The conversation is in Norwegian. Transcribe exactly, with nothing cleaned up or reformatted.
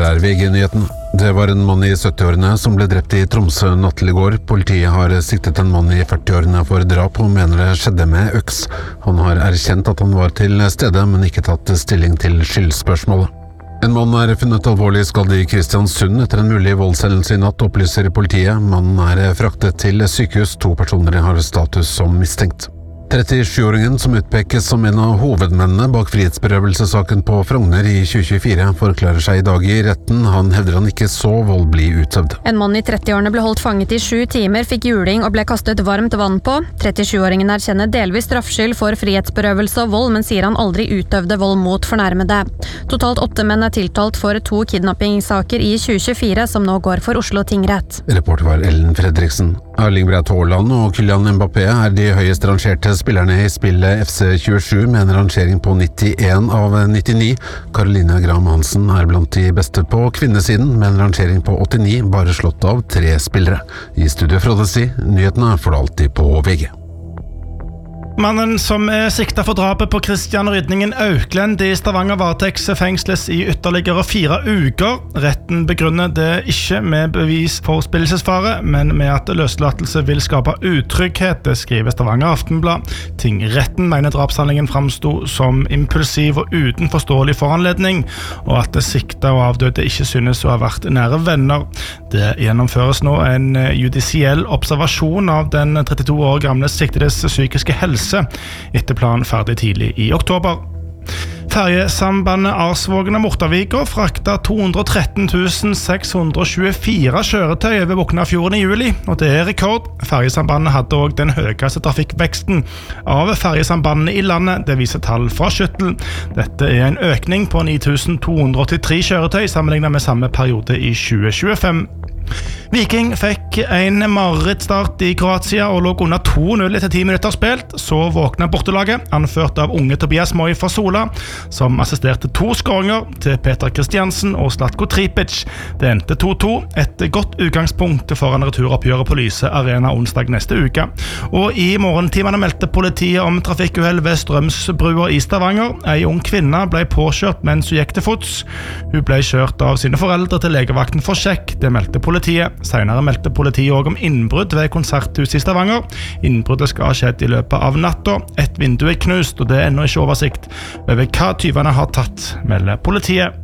er V G-nyheten. Det var en mann i sytti-årene som ble drept i Tromsø natt til i går. Politiet har siktet en mann i førti-årene for drap og mener det skjedde med øks. Han har erkjent at han var til stede, men ikke tatt stilling til skyldspørsmålet. En mann er funnet alvorlig skadd i Kristiansund etter en mulig voldshendelse i natt, opplyser politiet. Mannen er fraktet til sykehus. To personer har status som mistenkt. trettisju-åringen som utpekes som en av hovedmennene bak frihetsberøvelsessaken på Frogner i tjue tjuefire forklarer seg i dag i retten. Han hevder han ikke så vold bli utøvd. En mann i trettiårene ble holdt fanget i sju timer, fikk juling og ble kastet varmt vann på. trettisju-åringen erkjenner delvis straffskyld for frihetsberøvelse og vold, men sier han aldri utøvde vold mot fornærmede. Totalt åtte menn er tiltalt for to kidnappingssaker i tjue tjuefire, som nå går for Oslo tingrett. Reporter var Ellen Fredriksen. Erling Braut Haaland og Kylian Mbappé er de høyest rangerte spillerne i spillet F C tjuesju med en rangering på nittien av nittini. Caroline Graham Hansen er blant de beste på kvinnesiden med en rangering på åttini, bare slått av tre spillere. I studio Frode Si, nyhetene får du alltid på V G. Mannen som er siktet for drapet på Christian Rydningen Auklend i Stavanger varetekts fengsles i ytterligere fire uker. Retten begrunner det ikke med bevis for spillelsesfare, men med at løslatelse vil skape utrygghet, det skriver Stavanger Aftenblad. Tingretten mener drapshandlingen framstod som impulsiv og uten forståelig foranledning, og at det siktet og avdøde ikke synes å ha vært nære venner. Det gjennomføres nå en judisiell observasjon av den trettito år gamle siktedes psykiske helse etter planen ferdig tidlig i oktober. Ferjesambandet Arsvågen-Mortavika frakta to hundre og tretten tusen seks hundre og tjuefire kjøretøy over Boknafjorden i juli, og det er rekord. Ferjesambandet hadde også den høyeste trafikkveksten av ferjesambandene i landet, det viser tall fra Skyttel. Dette er en økning på ni tusen to hundre og åttitre kjøretøy sammenlignet med samme periode i tjue tjuefem. Viking fikk en marerittstart i Kroatia og lå under to null etter ti minutter spilt. Så våkna bortelaget, anført av unge Tobias Moi fra Sola, som assisterte to skåringer til Peter Kristiansen og Zlatko Tripic. Det endte to to, et godt utgangspunkt foran returoppgjøret på Lyse Arena onsdag neste uke. Og i morgentimene meldte politiet om trafikkuhell ved Strømsbrua i Stavanger. En ung kvinne ble påkjørt mens hun gikk til fots. Hun ble kjørt av sine foreldre til legevakten for sjekk, det meldte politiet. Senere meldte politiet også om innbrudd ved konserthuset i Stavanger. Innbruddet skal ha skjedd i løpet av natta. Et vindu er knust, og det er ennå ikke oversikt over hva tyvene har tatt, melder politiet.